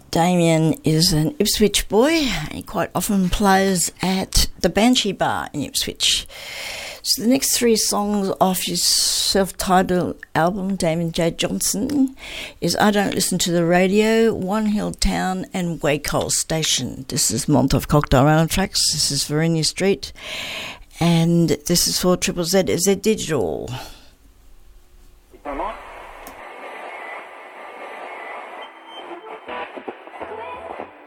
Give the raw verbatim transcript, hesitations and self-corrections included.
Damien is an Ipswich boy. He quite often plays at the Banshee Bar in Ipswich. So the next three songs off his self-titled album, Damien J. Johnson, is I Don't Listen to the Radio, One Hill Town and Wacol Station. This is Molotov Cocktail Island Tracks. This is Varinia Street. And this is for Triple Z Z Digital.